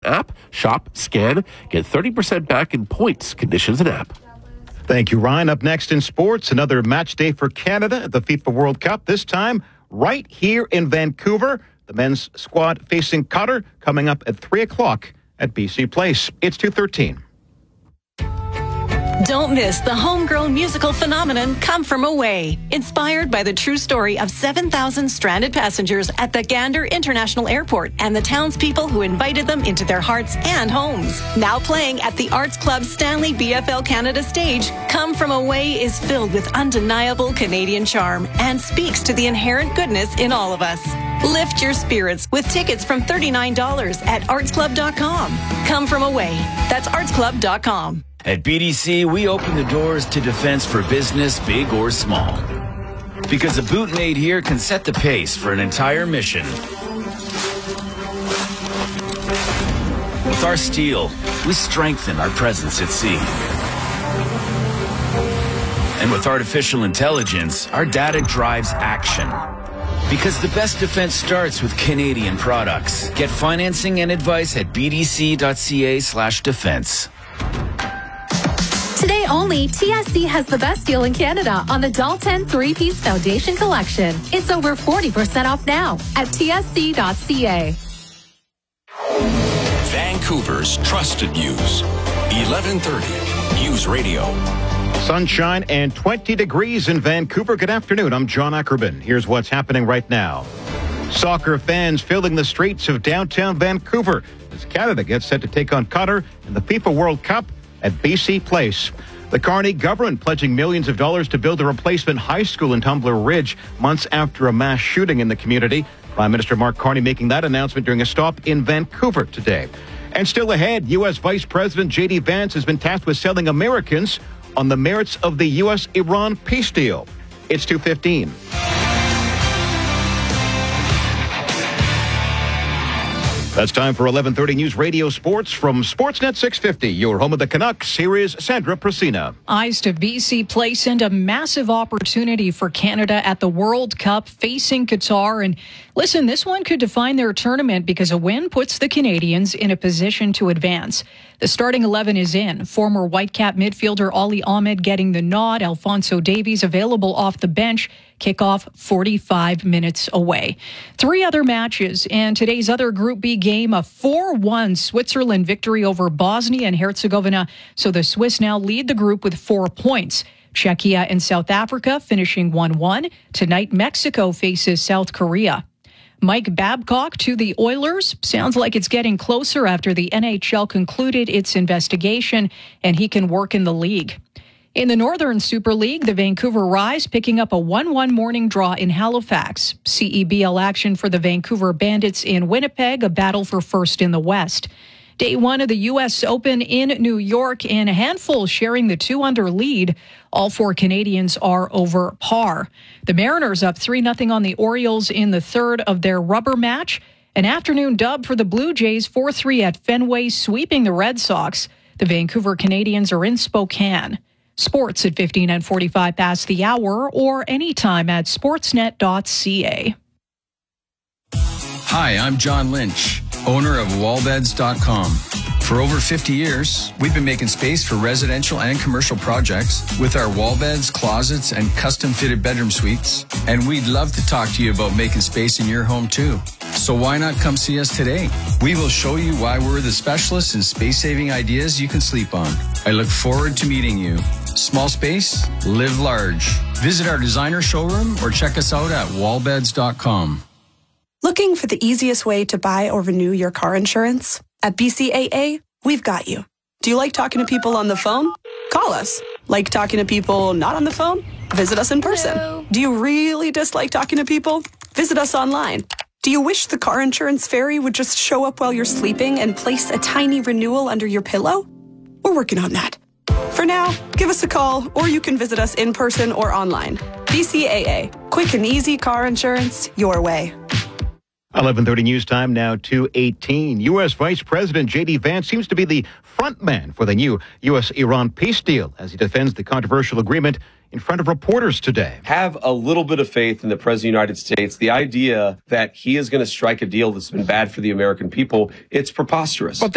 app. Shop, scan, get 30% back in points. Conditions and app. Thank you, Ryan. Up next in sports, another match day for Canada at the FIFA World Cup, this time right here in Vancouver. The men's squad facing Qatar coming up at 3 o'clock at BC Place. It's 2:13. Don't miss the homegrown musical phenomenon Come From Away, inspired by the true story of 7,000 stranded passengers at the Gander International Airport and the townspeople who invited them into their hearts and homes. Now playing at the Arts Club Stanley BFL Canada stage, Come From Away is filled with undeniable Canadian charm and speaks to the inherent goodness in all of us. Lift your spirits with tickets from $39 at artsclub.com. Come From Away. That's artsclub.com. At BDC, we open the doors to defense for business, big or small. Because a boot made here can set the pace for an entire mission. With our steel, we strengthen our presence at sea. And with artificial intelligence, our data drives action. Because the best defense starts with Canadian products. Get financing and advice at bdc.ca/defense. Today only, TSC has the best deal in Canada on the Dalton 3-piece foundation collection. It's over 40% off now at tsc.ca. Vancouver's trusted news. 1130 News Radio. Sunshine and 20 degrees in Vancouver. Good afternoon. I'm John Ackerman. Here's what's happening right now. Soccer fans filling the streets of downtown Vancouver as Canada gets set to take on Qatar in the FIFA World Cup at BC Place. The Carney government pledging millions of dollars to build a replacement high school in Tumbler Ridge months after a mass shooting in the community. Prime Minister Mark Carney making that announcement during a stop in Vancouver today. And still ahead, U.S. Vice President J.D. Vance has been tasked with selling Americans on the merits of the U.S.-Iran peace deal. It's 2:15. That's time for 11:30 News Radio Sports from Sportsnet 650. Your home of the Canucks. Here is Sandra Prasina. Eyes to BC Place and a massive opportunity for Canada at the World Cup facing Qatar. And listen, this one could define their tournament because a win puts the Canadians in a position to advance. The starting 11 is in. Former Whitecap midfielder Ali Ahmed getting the nod. Alphonso Davies available off the bench. Kickoff 45 minutes away. 3 other matches and today's other Group B game, a 4-1 Switzerland victory over Bosnia and Herzegovina. So the Swiss now lead the group with 4 points. Czechia and South Africa finishing 1-1. Tonight, Mexico faces South Korea. Mike Babcock to the Oilers. Sounds like it's getting closer after the NHL concluded its investigation and he can work in the league. In the Northern Super League, the Vancouver Rise picking up a 1-1 morning draw in Halifax. CEBL action for the Vancouver Bandits in Winnipeg, a battle for first in the West. Day 1 of the U.S. Open in New York, and a handful sharing the 2-under lead. All 4 Canadians are over par. The Mariners up 3-0 on the Orioles in the third of their rubber match. An afternoon dub for the Blue Jays, 4-3 at Fenway, sweeping the Red Sox. The Vancouver Canadians are in Spokane. Sports at 15 and 45 past the hour or anytime at sportsnet.ca. Hi, I'm John Lynch, owner of wallbeds.com. For over 50 years, we've been making space for residential and commercial projects with our wall beds, closets, and custom-fitted bedroom suites. And we'd love to talk to you about making space in your home, too. So why not come see us today? We will show you why we're the specialists in space-saving ideas you can sleep on. I look forward to meeting you. Small space, live large. Visit our designer showroom or check us out at wallbeds.com. Looking for the easiest way to buy or renew your car insurance? At BCAA, we've got you. Do you like talking to people on the phone? Call us. Like talking to people not on the phone? Visit us in person. Hello. Do you really dislike talking to people? Visit us online. Do you wish the car insurance fairy would just show up while you're sleeping and place a tiny renewal under your pillow? We're working on that. For now, give us a call or you can visit us in person or online. BCAA, quick and easy car insurance your way. 11:30 news time now, 2:18. U.S. Vice President J.D. Vance seems to be the front man for the new U.S.-Iran peace deal as he defends the controversial agreement in front of reporters today. Have a little bit of faith in the President of the United States. The idea that he is going to strike a deal that's been bad for the American people, it's preposterous. But